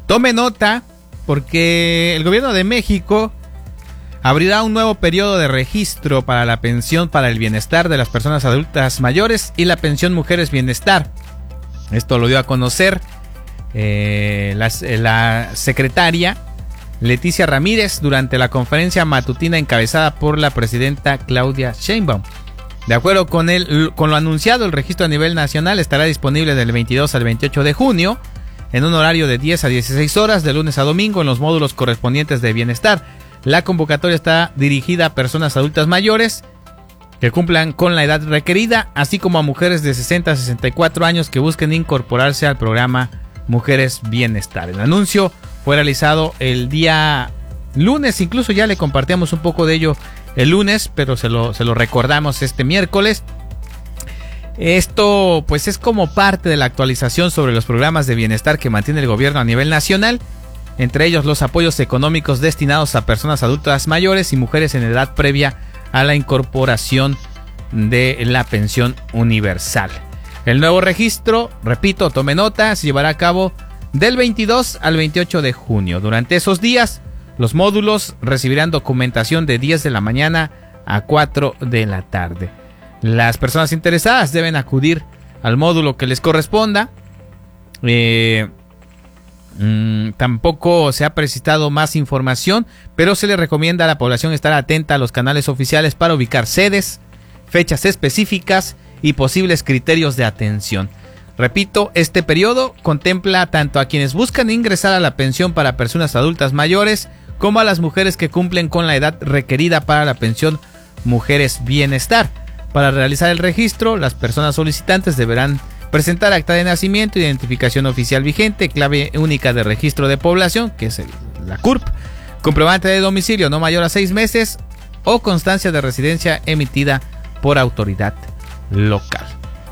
Tome nota, porque el gobierno de México abrirá un nuevo periodo de registro para la pensión para el bienestar de las personas adultas mayores y la pensión Mujeres Bienestar. Esto lo dio a conocer la secretaria Leticia Ramírez durante la conferencia matutina encabezada por la presidenta Claudia Sheinbaum. De acuerdo con lo anunciado, el registro a nivel nacional estará disponible del 22 al 28 de junio en un horario de 10 a 16 horas de lunes a domingo en los módulos correspondientes de bienestar. La convocatoria está dirigida a personas adultas mayores que cumplan con la edad requerida, así como a mujeres de 60 a 64 años que busquen incorporarse al programa Mujeres Bienestar. El anuncio fue realizado el día lunes, incluso ya le compartíamos un poco de ello el lunes, pero se lo recordamos este miércoles. Esto pues es como parte de la actualización sobre los programas de bienestar que mantiene el gobierno a nivel nacional, entre ellos los apoyos económicos destinados a personas adultas mayores y mujeres en edad previa a la incorporación de la pensión universal. El nuevo registro, repito, tome nota, se llevará a cabo del 22 al 28 de junio. Durante esos días, los módulos recibirán documentación de 10 de la mañana a 4 de la tarde. Las personas interesadas deben acudir al módulo que les corresponda. Tampoco se ha precisado más información, pero se le recomienda a la población estar atenta a los canales oficiales para ubicar sedes, fechas específicas y posibles criterios de atención. Repito, este periodo contempla tanto a quienes buscan ingresar a la pensión para personas adultas mayores como a las mujeres que cumplen con la edad requerida para la pensión Mujeres Bienestar. Para realizar el registro, las personas solicitantes deberán presentar acta de nacimiento, identificación oficial vigente, clave única de registro de población, que es la CURP, comprobante de domicilio no mayor a 6 meses o constancia de residencia emitida por autoridad local.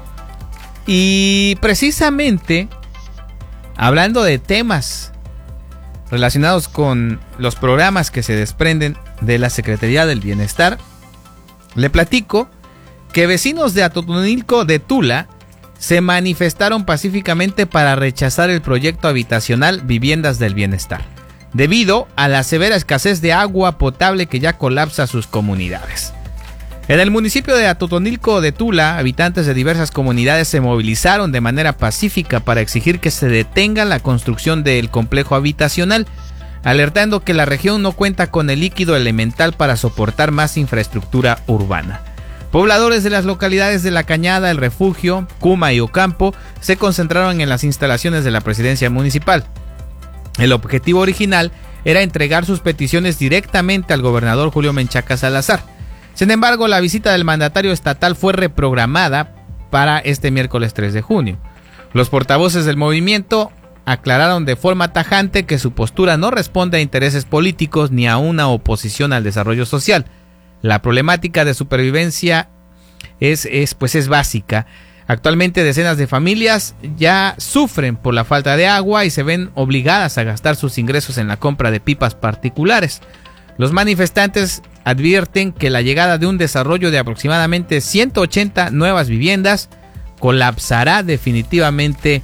Y precisamente, hablando de temas relacionados con los programas que se desprenden de la Secretaría del Bienestar, le platico que vecinos de Atotonilco de Tula se manifestaron pacíficamente para rechazar el proyecto habitacional Viviendas del Bienestar, debido a la severa escasez de agua potable que ya colapsa sus comunidades. En el municipio de Atotonilco de Tula, habitantes de diversas comunidades se movilizaron de manera pacífica para exigir que se detenga la construcción del complejo habitacional, alertando que la región no cuenta con el líquido elemental para soportar más infraestructura urbana. Pobladores de las localidades de La Cañada, El Refugio, Cuma y Ocampo se concentraron en las instalaciones de la presidencia municipal. El objetivo original era entregar sus peticiones directamente al gobernador Julio Menchaca Salazar. Sin embargo, la visita del mandatario estatal fue reprogramada para este miércoles 3 de junio. Los portavoces del movimiento aclararon de forma tajante que su postura no responde a intereses políticos ni a una oposición al desarrollo social. La problemática de supervivencia es básica. Actualmente decenas de familias ya sufren por la falta de agua y se ven obligadas a gastar sus ingresos en la compra de pipas particulares. Los manifestantes advierten que la llegada de un desarrollo de aproximadamente 180 nuevas viviendas colapsará definitivamente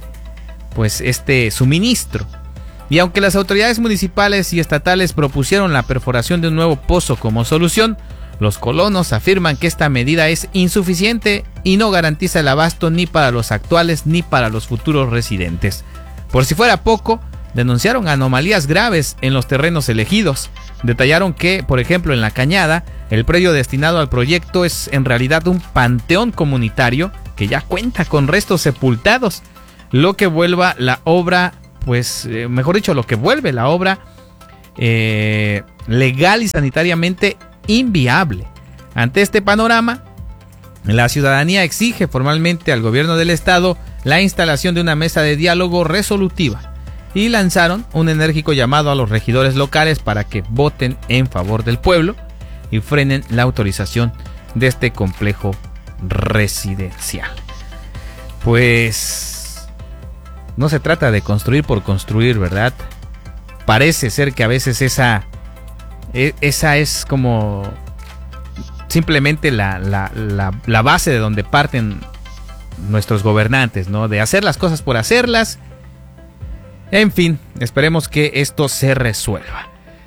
este suministro. Y aunque las autoridades municipales y estatales propusieron la perforación de un nuevo pozo como solución, los colonos afirman que esta medida es insuficiente y no garantiza el abasto ni para los actuales ni para los futuros residentes. Por si fuera poco, denunciaron anomalías graves en los terrenos elegidos. Detallaron que, por ejemplo, en La Cañada, el predio destinado al proyecto es en realidad un panteón comunitario que ya cuenta con restos sepultados, lo que vuelva la obra, lo que vuelve la obra legal y sanitariamente inviable. Ante este panorama, la ciudadanía exige formalmente al gobierno del estado la instalación de una mesa de diálogo resolutiva y lanzaron un enérgico llamado a los regidores locales para que voten en favor del pueblo y frenen la autorización de este complejo residencial. Pues no se trata de construir por construir, ¿verdad? Parece ser que a veces esa es como simplemente la base de donde parten nuestros gobernantes, ¿no? De hacer las cosas por hacerlas En fin, esperemos que esto se resuelva.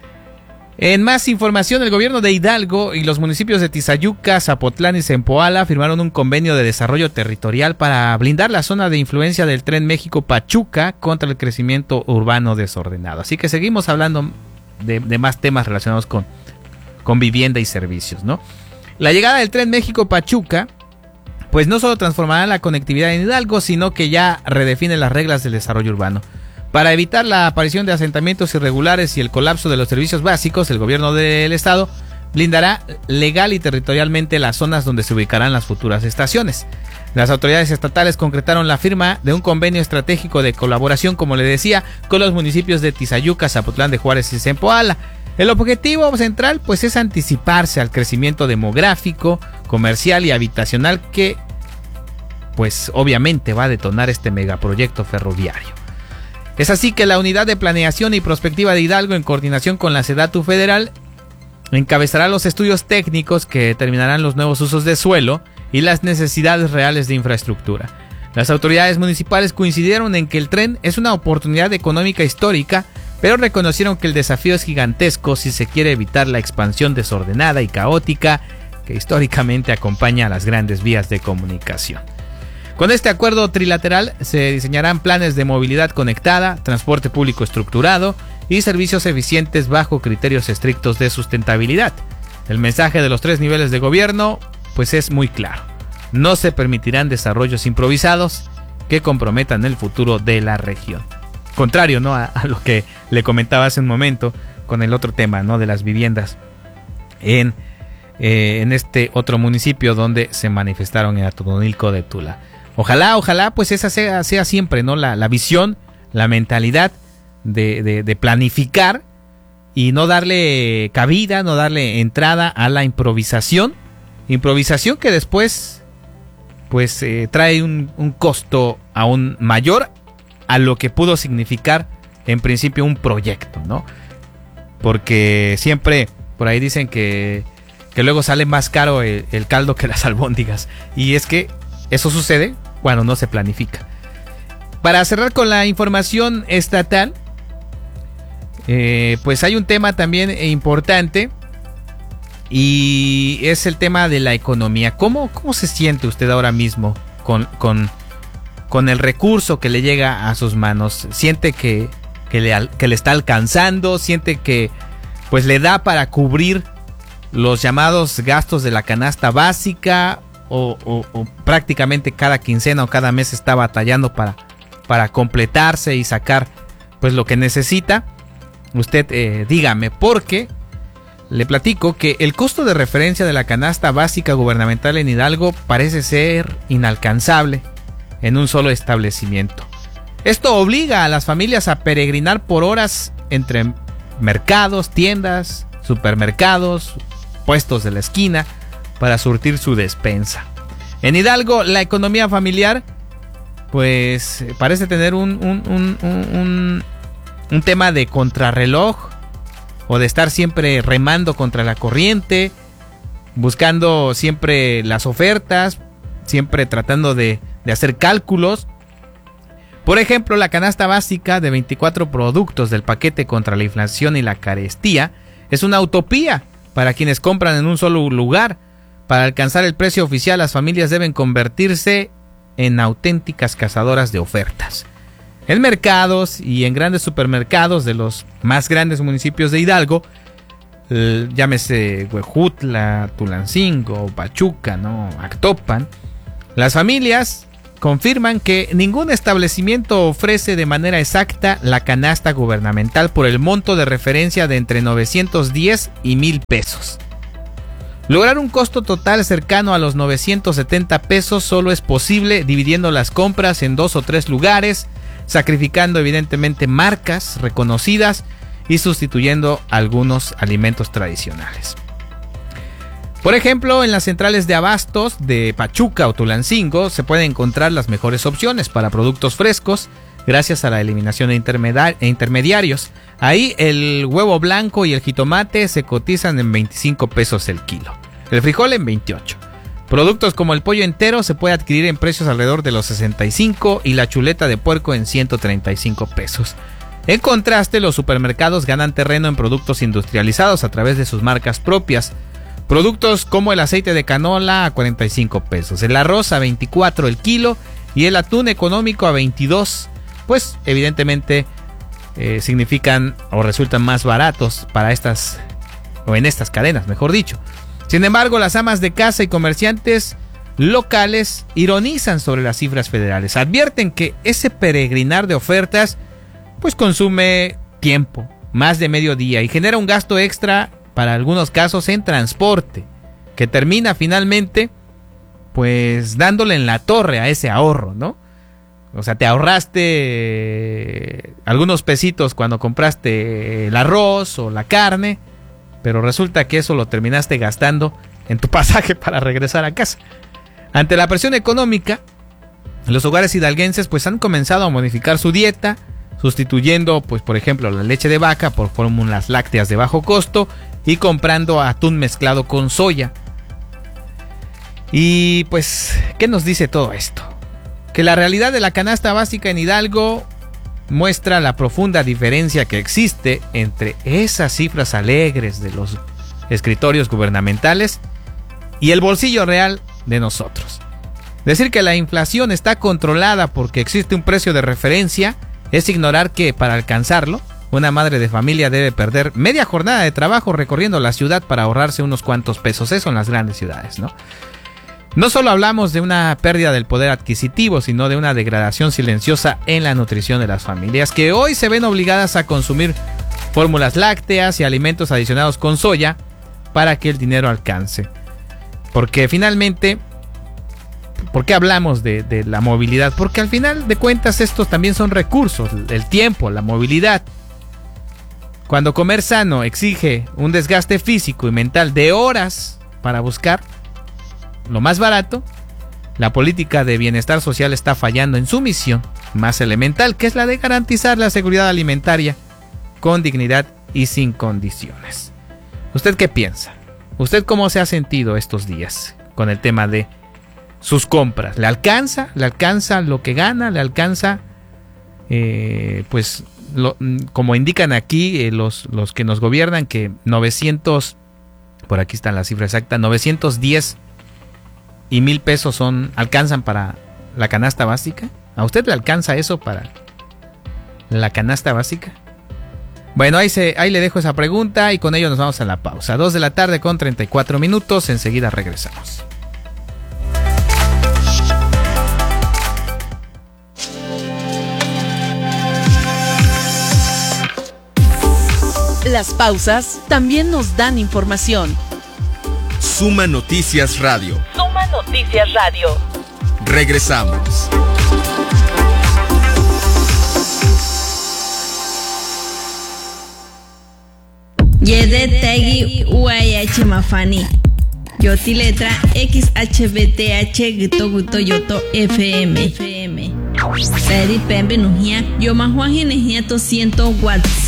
En más información, el gobierno de Hidalgo y los municipios de Tizayuca, Zapotlán y Zempoala firmaron un convenio de desarrollo territorial para blindar la zona de influencia del Tren México-Pachuca contra el crecimiento urbano desordenado. Así que seguimos hablando de más temas relacionados con vivienda y servicios, ¿no? La llegada del Tren México-Pachuca, pues no solo transformará la conectividad en Hidalgo, sino que ya redefine las reglas del desarrollo urbano. Para evitar la aparición de asentamientos irregulares y el colapso de los servicios básicos, el gobierno del estado blindará legal y territorialmente las zonas donde se ubicarán las futuras estaciones. Las autoridades estatales concretaron la firma de un convenio estratégico de colaboración, como le decía, con los municipios de Tizayuca, Zapotlán de Juárez y Zempoala. El objetivo central, pues, es anticiparse al crecimiento demográfico, comercial y habitacional que, pues, obviamente va a detonar este megaproyecto ferroviario. Es así que la Unidad de Planeación y Prospectiva de Hidalgo, en coordinación con la SEDATU federal, encabezará los estudios técnicos que determinarán los nuevos usos de suelo y las necesidades reales de infraestructura. Las autoridades municipales coincidieron en que el tren es una oportunidad económica histórica, pero reconocieron que el desafío es gigantesco si se quiere evitar la expansión desordenada y caótica que históricamente acompaña a las grandes vías de comunicación. Con este acuerdo trilateral se diseñarán planes de movilidad conectada, transporte público estructurado y servicios eficientes bajo criterios estrictos de sustentabilidad. El mensaje de los tres niveles de gobierno, pues, es muy claro. No se permitirán desarrollos improvisados que comprometan el futuro de la región. Contrario, ¿no?, a lo que le comentaba hace un momento con el otro tema, ¿no?, de las viviendas en este otro municipio donde se manifestaron en Atotonilco de Tula. Ojalá, pues esa sea siempre, ¿no?, la visión, la mentalidad de planificar y no darle cabida, no darle entrada a la improvisación que después, pues, trae un costo aún mayor a lo que pudo significar en principio un proyecto, ¿no? Porque siempre por ahí dicen que luego sale más caro el caldo que las albóndigas, y es que eso sucede cuando no se planifica. Para cerrar con la información estatal, pues hay un tema también importante, y es el tema de la economía. ¿Cómo se siente usted ahora mismo con el recurso que le llega a sus manos? ¿Siente que le está alcanzando? ¿Siente que, pues, le da para cubrir los llamados gastos de la canasta básica? O prácticamente cada quincena o cada mes está batallando para completarse y sacar, pues, lo que necesita? Usted dígame, porque le platico que el costo de referencia de la canasta básica gubernamental en Hidalgo parece ser inalcanzable en un solo establecimiento. Esto obliga a las familias a peregrinar por horas entre mercados, tiendas, supermercados, puestos de la esquina para surtir su despensa. En Hidalgo, la economía familiar, pues, parece tener un tema de contrarreloj, o de estar siempre remando contra la corriente, buscando siempre las ofertas, siempre tratando de hacer cálculos. Por ejemplo, la canasta básica de 24 productos del paquete contra la inflación y la carestía es una utopía para quienes compran en un solo lugar. Para alcanzar el precio oficial, las familias deben convertirse en auténticas cazadoras de ofertas. En mercados y en grandes supermercados de los más grandes municipios de Hidalgo, llámese Huejutla, Tulancingo, Pachuca, ¿no?, Actopan, las familias confirman que ningún establecimiento ofrece de manera exacta la canasta gubernamental por el monto de referencia de entre 910 y 1,000 pesos. Lograr un costo total cercano a los 970 pesos solo es posible dividiendo las compras en 2 o 3 lugares, sacrificando evidentemente marcas reconocidas y sustituyendo algunos alimentos tradicionales. Por ejemplo, en las centrales de abastos de Pachuca o Tulancingo se pueden encontrar las mejores opciones para productos frescos gracias a la eliminación de intermediarios. Ahí el huevo blanco y el jitomate se cotizan en 25 pesos el kilo, el frijol en 28. Productos como el pollo entero se puede adquirir en precios alrededor de los 65 y la chuleta de puerco en 135 pesos. En contraste, los supermercados ganan terreno en productos industrializados a través de sus marcas propias. Productos como el aceite de canola a 45 pesos, el arroz a 24 el kilo y el atún económico a 22, pues evidentemente significan o resultan más baratos para estas, o en estas cadenas, mejor dicho. Sin embargo, las amas de casa y comerciantes locales ironizan sobre las cifras federales. Advierten que ese peregrinar de ofertas pues consume tiempo, más de medio día, y genera un gasto extra para algunos casos en transporte, que termina finalmente pues dándole en la torre a ese ahorro, ¿no? O sea, te ahorraste algunos pesitos cuando compraste el arroz o la carne, pero resulta que eso lo terminaste gastando en tu pasaje para regresar a casa. Ante la presión económica, los hogares hidalguenses pues han comenzado a modificar su dieta, sustituyendo pues por ejemplo la leche de vaca por fórmulas lácteas de bajo costo y comprando atún mezclado con soya. Y pues, ¿qué nos dice todo esto? Que la realidad de la canasta básica en Hidalgo muestra la profunda diferencia que existe entre esas cifras alegres de los escritorios gubernamentales y el bolsillo real de nosotros. Decir que la inflación está controlada porque existe un precio de referencia es ignorar que para alcanzarlo, una madre de familia debe perder media jornada de trabajo recorriendo la ciudad para ahorrarse unos cuantos pesos. Eso en las grandes ciudades, ¿no? No solo hablamos de una pérdida del poder adquisitivo, sino de una degradación silenciosa en la nutrición de las familias, que hoy se ven obligadas a consumir fórmulas lácteas y alimentos adicionados con soya para que el dinero alcance. Porque finalmente, ¿por qué hablamos de la movilidad? Porque al final de cuentas estos también son recursos, el tiempo, la movilidad. Cuando comer sano exige un desgaste físico y mental de horas para buscar lo más barato, la política de bienestar social está fallando en su misión más elemental, que es la de garantizar la seguridad alimentaria con dignidad y sin condiciones. ¿Usted qué piensa? ¿Usted cómo se ha sentido estos días con el tema de sus compras? ¿Le alcanza? ¿Le alcanza lo que gana? ¿Le alcanza como indican aquí los que nos gobiernan, que 900, por aquí está la cifra exacta, 910 y 1,000 pesos alcanzan para la canasta básica? ¿A usted le alcanza eso para la canasta básica? Bueno, ahí le dejo esa pregunta y con ello nos vamos a la pausa. 2 de la tarde con 34 minutos, enseguida regresamos. Las pausas también nos dan información. Suma Noticias Radio. Suma Noticias Radio. Regresamos. Yede Tegi UAH Mafani. Yoti letra XHBTH Gito Guto Yoto FM. Seri Pembe Nujia. Yo Majuan Ginejia 200 watts.